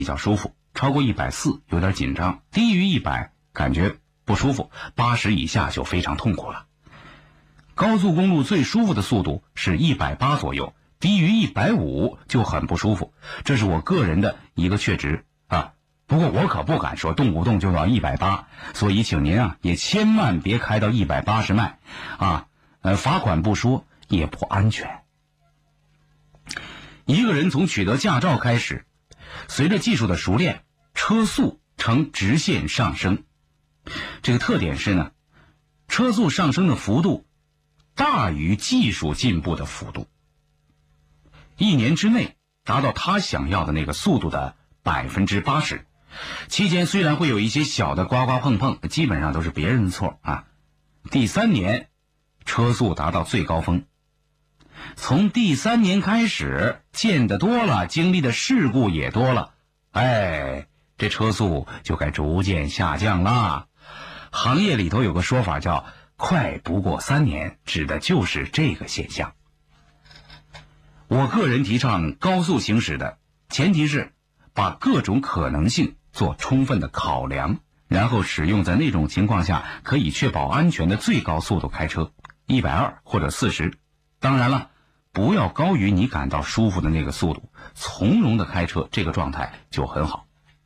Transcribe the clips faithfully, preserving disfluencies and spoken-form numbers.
比较舒服，超过一百四有点紧张，低于一百感觉不舒服，八十以下就非常痛苦了。高速公路最舒服的速度是一百八左右，低于一百五就很不舒服，这是我个人的一个确值啊。不过我可不敢说动不动就到一百八，所以请您啊也千万别开到一百八十迈啊，呃罚款不说也不安全。一个人从取得驾照开始，随着技术的熟练，车速呈直线上升。这个特点是呢，车速上升的幅度大于技术进步的幅度，一年之内达到他想要的那个速度的百分之八十。期间虽然会有一些小的刮刮碰碰，基本上都是别人的错啊。第三年，车速达到最高峰。从第三年开始，见得多了，经历的事故也多了，哎，这车速就该逐渐下降啦。行业里头有个说法叫快不过三年，指的就是这个现象。我个人提倡高速行驶的前提是把各种可能性做充分的考量，然后使用在那种情况下可以确保安全的最高速度开车，一百二或者四十。当然了，不要高于你感到舒服的那个速度，从容的开车，这个状态就很好。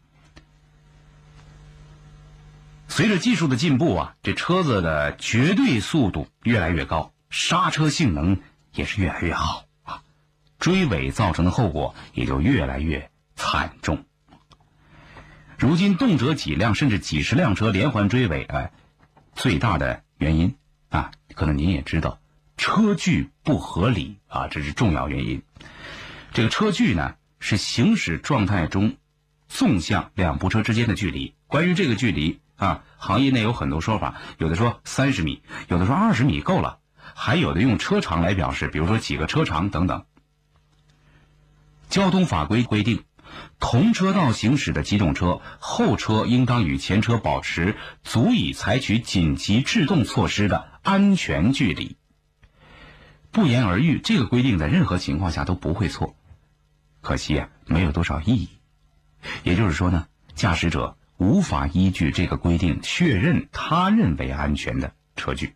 随着技术的进步啊，这车子的绝对速度越来越高，刹车性能也是越来越好啊，追尾造成的后果也就越来越惨重。如今动辄几辆甚至几十辆车连环追尾，哎，最大的原因啊，可能您也知道，车距不合理啊，这是重要原因。这个车距呢，是行驶状态中纵向两部车之间的距离。关于这个距离啊，行业内有很多说法，有的说三十米，有的说二十米够了，还有的用车长来表示，比如说几个车长等等。交通法规规定，同车道行驶的机动车，后车应当与前车保持足以采取紧急制动措施的安全距离。不言而喻，这个规定在任何情况下都不会错，可惜啊，没有多少意义。也就是说呢，驾驶者无法依据这个规定确认他认为安全的车距。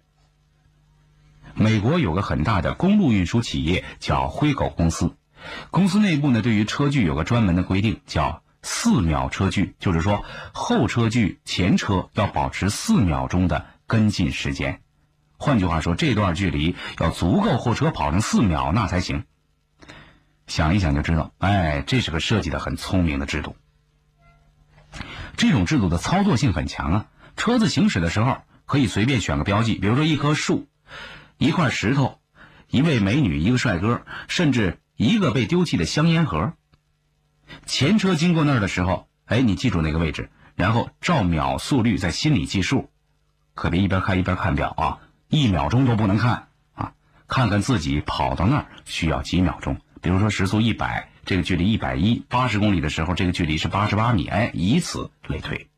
美国有个很大的公路运输企业叫灰狗公司，公司内部呢对于车距有个专门的规定，叫四秒车距，就是说后车距前车要保持四秒钟的跟进时间。换句话说，这段距离要足够后车跑成四秒那才行。想一想就知道，哎，这是个设计的很聪明的制度。这种制度的操作性很强啊，车子行驶的时候可以随便选个标记，比如说一棵树、一块石头、一位美女、一个帅哥，甚至一个被丢弃的香烟盒。前车经过那儿的时候，哎，你记住那个位置，然后照秒速率在心里计数，可别一边开一边看表啊，一秒钟都不能看啊，看看自己跑到那儿需要几秒钟。比如说时速一百，这个距离一百一，八十公里的时候这个距离是八十八米，哎，以此类推。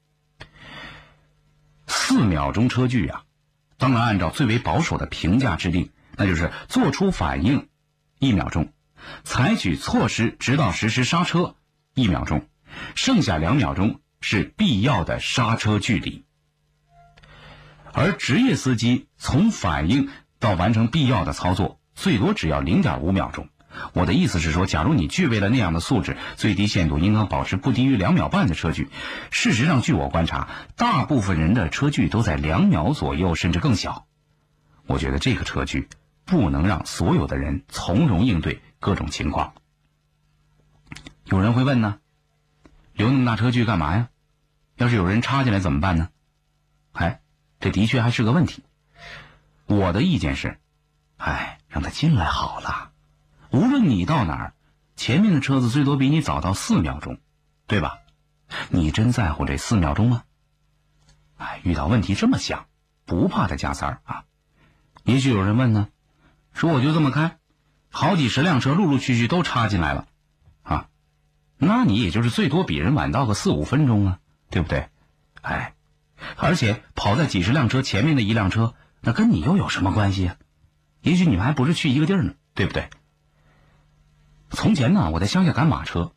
四秒钟车距啊，当然按照最为保守的评价制定，那就是做出反应一秒钟，采取措施直到实施刹车一秒钟，剩下两秒钟是必要的刹车距离。而职业司机从反应到完成必要的操作，最多只要 零点五秒钟。我的意思是说，假如你具备了那样的素质，最低限度应当保持不低于两秒半的车距。事实上，据我观察，大部分人的车距都在两秒左右，甚至更小。我觉得这个车距不能让所有的人从容应对各种情况。有人会问呢，留那么大车距干嘛呀？要是有人插进来怎么办呢？哎，这的确还是个问题。我的意见是，哎，让他进来好了。无论你到哪儿，前面的车子最多比你早到四秒钟，对吧？你真在乎这四秒钟吗？哎，遇到问题这么想，不怕他加塞儿啊。也许有人问呢，说我就这么开，好几十辆车陆陆续续都插进来了啊，那你也就是最多比人晚到个四五分钟啊，对不对？哎，而且跑在几十辆车前面的一辆车，那跟你又有什么关系啊？也许你们还不是去一个地儿呢，对不对？从前呢，我在乡下赶马车，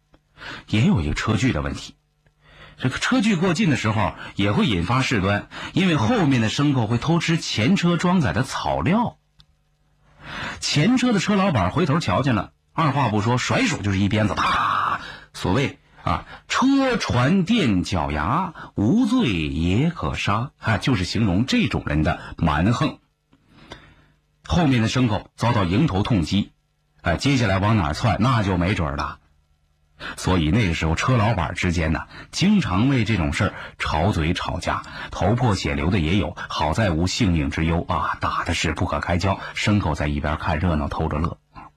也有一个车距的问题。这个车距过近的时候也会引发事端，因为后面的牲口会偷吃前车装载的草料。前车的车老板回头瞧见了，二话不说，甩手就是一鞭子，啪！所谓啊，车船垫脚牙，无罪也可杀啊，就是形容这种人的蛮横。后面的牲口遭到迎头痛击，哎、啊，接下来往哪儿窜那就没准了。所以那个时候车老板之间呢，经常为这种事儿吵嘴吵架，头破血流的也有，好在无性命之忧啊，打的是不可开交，牲口在一边看热闹偷着乐。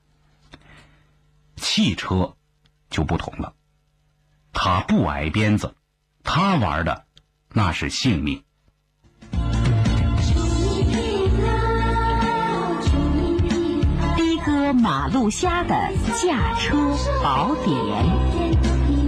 汽车就不同了，他不挨鞭子，他玩的那是性命。 的哥马路虾的驾车宝典。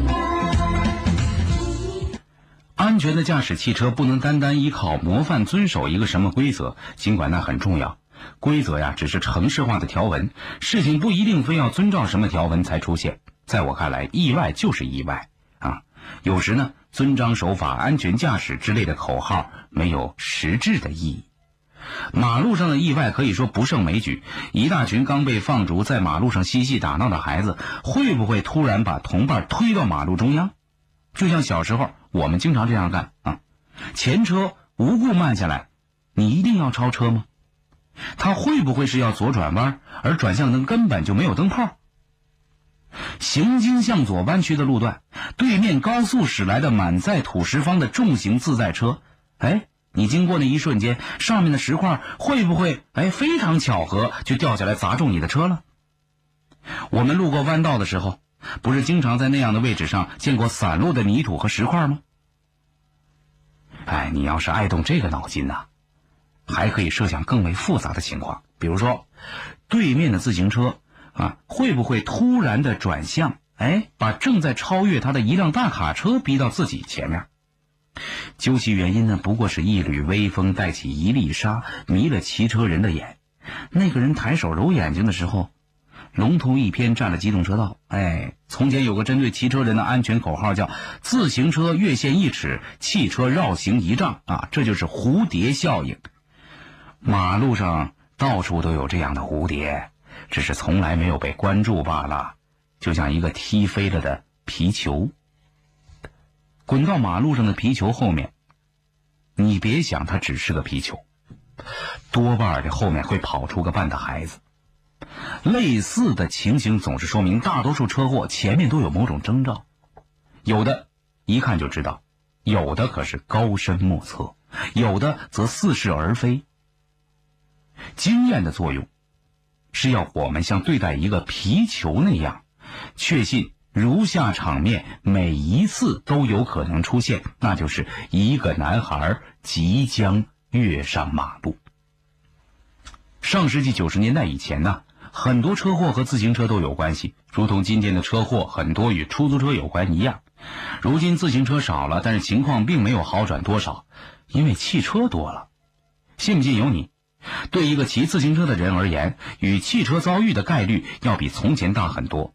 安全的驾驶汽车不能单单依靠模范遵守一个什么规则，尽管那很重要。规则呀，只是程式化的条文，事情不一定非要遵照什么条文才出现。在我看来，意外就是意外啊。有时呢，遵章守法、安全驾驶之类的口号没有实质的意义。马路上的意外可以说不胜枚举，一大群刚被放逐在马路上嬉戏打闹的孩子，会不会突然把同伴推到马路中央？就像小时候我们经常这样干啊，前车无故慢下来，你一定要超车吗？他会不会是要左转弯，而转向灯根本就没有灯泡？行经向左弯曲的路段，对面高速驶来的满载土石方的重型自载车，哎，你经过那一瞬间，上面的石块会不会哎非常巧合就掉下来砸中你的车了？我们路过弯道的时候，不是经常在那样的位置上见过散落的泥土和石块吗？哎，你要是爱动这个脑筋呐，还可以设想更为复杂的情况，比如说对面的自行车啊，会不会突然的转向，哎，把正在超越他的一辆大卡车逼到自己前面？究其原因呢，不过是一缕微风带起一粒沙，迷了骑车人的眼。那个人抬手揉眼睛的时候，龙头一偏占了机动车道。哎，从前有个针对骑车人的安全口号叫自行车越线一尺，汽车绕行一丈啊，这就是蝴蝶效应。马路上到处都有这样的蝴蝶，只是从来没有被关注罢了，就像一个踢飞了的皮球。滚到马路上的皮球后面，你别想它只是个皮球，多半这后面会跑出个半的孩子。类似的情形总是说明大多数车祸前面都有某种征兆，有的一看就知道，有的可是高深莫测，有的则似是而非。经验的作用是要我们像对待一个皮球那样，确信如下场面每一次都有可能出现，那就是一个男孩即将跃上马路。上世纪九十年代以前呢，很多车祸和自行车都有关系，如同今天的车祸很多与出租车有关一样。如今自行车少了，但是情况并没有好转多少，因为汽车多了。信不信由你。对一个骑自行车的人而言，与汽车遭遇的概率要比从前大很多。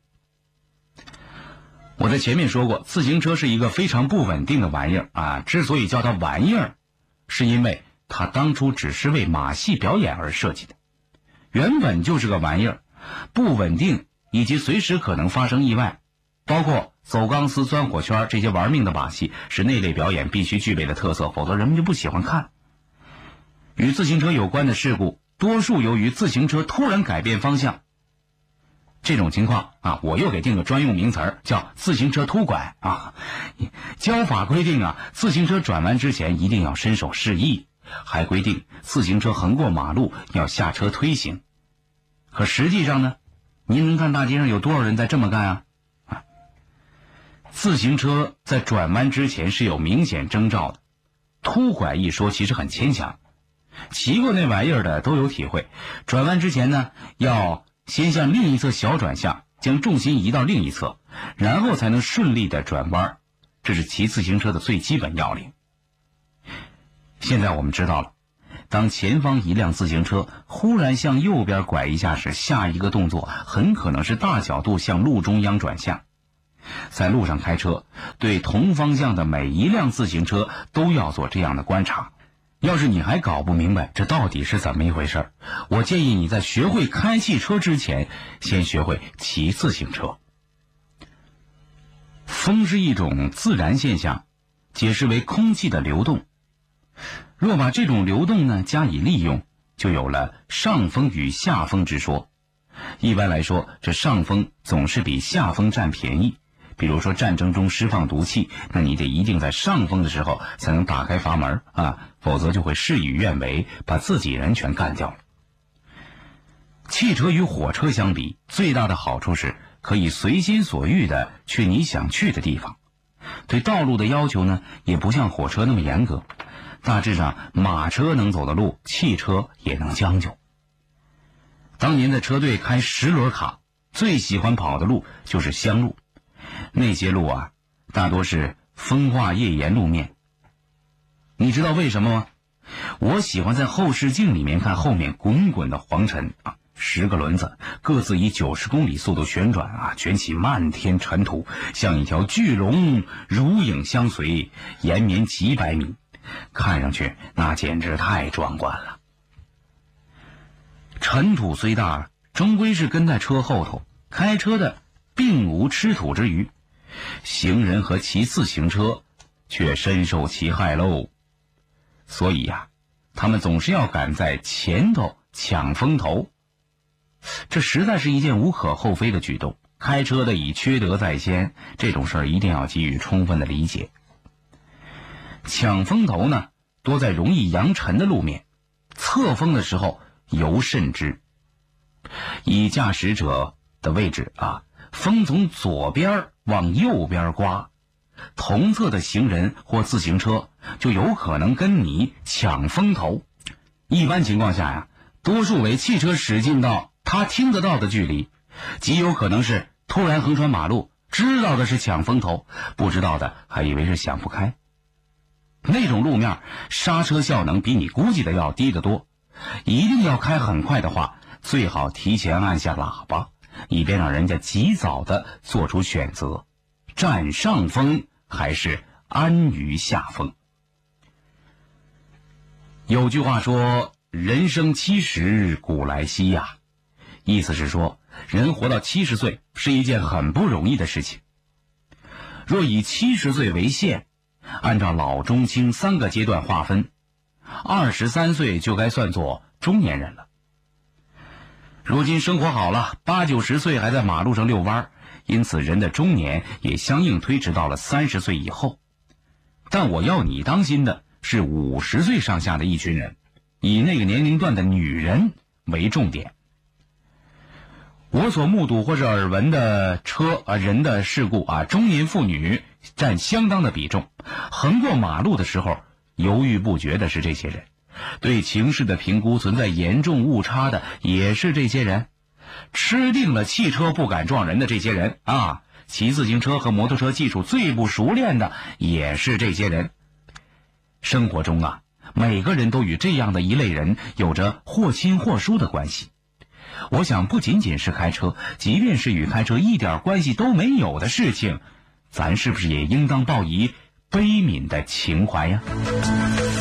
我在前面说过，自行车是一个非常不稳定的玩意儿啊，之所以叫它玩意儿，是因为它当初只是为马戏表演而设计的，原本就是个玩意儿，不稳定以及随时可能发生意外，包括走钢丝、钻火圈这些玩命的把戏，是那类表演必须具备的特色，否则人们就不喜欢看。与自行车有关的事故，多数由于自行车突然改变方向。这种情况啊，我又给定个专用名词儿，叫自行车突拐啊。交法规定啊，自行车转弯之前一定要伸手示意，还规定自行车横过马路要下车推行。可实际上呢，您能看大街上有多少人在这么干啊？啊，自行车在转弯之前是有明显征兆的，突拐一说其实很牵强。骑过那玩意儿的都有体会，转弯之前呢，要先向另一侧小转向，将重心移到另一侧，然后才能顺利的转弯，这是骑自行车的最基本要领。现在我们知道了，当前方一辆自行车忽然向右边拐一下时，下一个动作很可能是大角度向路中央转向。 在路上开车，对同方向的每一辆自行车都要做这样的观察。要是你还搞不明白这到底是怎么一回事，我建议你在学会开汽车之前，先学会骑自行车。风是一种自然现象，解释为空气的流动。若把这种流动呢加以利用，就有了上风与下风之说。一般来说，这上风总是比下风占便宜。比如说战争中释放毒气，那你得一定在上风的时候才能打开阀门啊，否则就会事与愿违，把自己人全干掉了。汽车与火车相比，最大的好处是可以随心所欲地去你想去的地方。对道路的要求呢，也不像火车那么严格。大致上，马车能走的路，汽车也能将就。当年的车队开十轮卡，最喜欢跑的路就是乡路。那些路啊，大多是风化页岩路面。你知道为什么吗？我喜欢在后视镜里面看后面滚滚的黄尘啊，十个轮子各自以九十公里速度旋转啊，卷起漫天尘土，像一条巨龙如影相随，延绵几百米，看上去那简直太壮观了。尘土虽大，终归是跟在车后头，开车的并无吃土之余，行人和骑自行车却深受其害喽。所以呀、啊，他们总是要赶在前头抢风头，这实在是一件无可厚非的举动。开车的以缺德在先，这种事儿一定要给予充分的理解。抢风头呢，多在容易扬尘的路面，侧风的时候尤甚之。以驾驶者的位置啊，风从左边往右边刮，同侧的行人或自行车就有可能跟你抢风头。一般情况下呀，多数为汽车驶进到他听得到的距离，极有可能是突然横穿马路，知道的是抢风头，不知道的还以为是想不开。那种路面刹车效能比你估计的要低得多，一定要开很快的话，最好提前按下喇叭，以便让人家及早的做出选择，占上风还是安于下风。有句话说，人生七十古来稀呀，意思是说，人活到七十岁是一件很不容易的事情。若以七十岁为限，按照老中青三个阶段划分，二十三岁就该算作中年人了。如今生活好了，八九十岁还在马路上遛弯，因此人的中年也相应推迟到了三十岁以后。但我要你当心的是五十岁上下的一群人，以那个年龄段的女人为重点。我所目睹或是耳闻的车啊人的事故啊，中年妇女占相当的比重。横过马路的时候犹豫不决的是这些人，对情势的评估存在严重误差的也是这些人，吃定了汽车不敢撞人的这些人啊，骑自行车和摩托车技术最不熟练的也是这些人。生活中啊，每个人都与这样的一类人有着或亲或疏的关系。我想不仅仅是开车，即便是与开车一点关系都没有的事情，咱是不是也应当抱以悲悯的情怀呀？